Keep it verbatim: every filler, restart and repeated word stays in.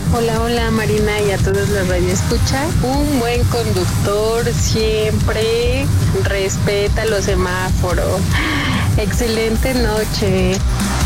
Hola, hola Marina y a todos los radioescuchas. Un buen conductor siempre respeta los semáforos. Excelente noche.